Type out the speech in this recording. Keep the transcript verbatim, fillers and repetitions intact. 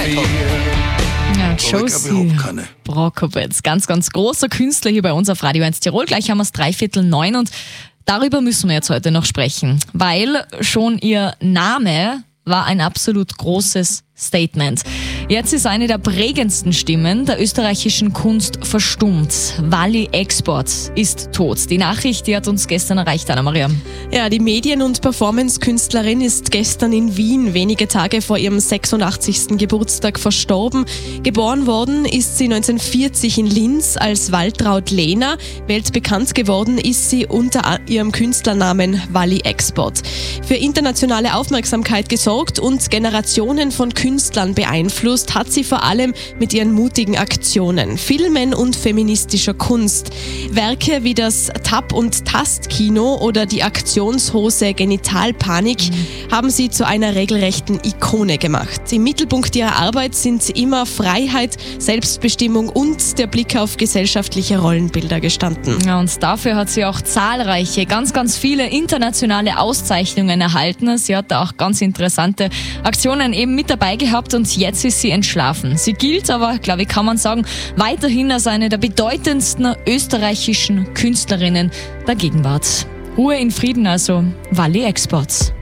Ja, Josie Brokowitz, ganz, ganz großer Künstler hier bei uns auf Radio eins Tirol. Gleich haben wir es dreiviertel neun und darüber müssen wir jetzt heute noch sprechen, weil schon ihr Name war ein absolut großes Statement. Jetzt ist eine der prägendsten Stimmen der österreichischen Kunst verstummt. Wally Export ist tot. Die Nachricht, die hat uns gestern erreicht, Anna-Maria. Ja, die Medien- und Performance-Künstlerin ist gestern in Wien, wenige Tage vor ihrem sechsundachtzigsten Geburtstag, verstorben. Geboren worden ist sie neunzehnhundertvierzig in Linz als Waltraud Lehner. Weltbekannt geworden ist sie unter ihrem Künstlernamen Wally Export. Für internationale Aufmerksamkeit gesorgt und Generationen von Künstlern beeinflusst hat sie vor allem mit ihren mutigen Aktionen, Filmen und feministischer Kunst. Werke wie das Tap- und Tastkino oder die Aktionshose Genitalpanik mhm. haben sie zu einer regelrechten Ikone gemacht. Im Mittelpunkt ihrer Arbeit sind immer Freiheit, Selbstbestimmung und der Blick auf gesellschaftliche Rollenbilder gestanden. Ja, und dafür hat sie auch zahlreiche, ganz, ganz viele internationale Auszeichnungen erhalten. Sie hat da auch ganz interessante Aktionen eben mit dabei gehabt und jetzt ist sie entschlafen. Sie gilt aber, glaube ich, kann man sagen, weiterhin als eine der bedeutendsten österreichischen Künstlerinnen der Gegenwart. Ruhe in Frieden also, Wally Export.